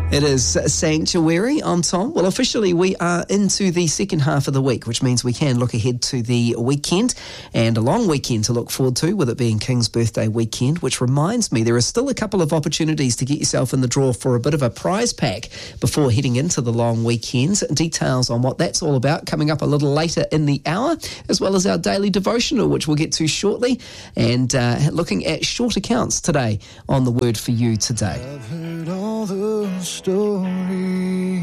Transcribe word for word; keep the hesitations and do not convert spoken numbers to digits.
It is Sanctuary. I'm Tom. Well, officially we are into the second half of the week, which means we can look ahead to the weekend and a long weekend to look forward to, with it being King's birthday weekend, which reminds me there are still a couple of opportunities to get yourself in the draw for a bit of a prize pack before heading into the long weekend. Details on what that's all about coming up a little later in the hour, as well as our daily devotional, which we'll get to shortly, and uh, looking at short accounts today on the Word for You today. I've heard all the stories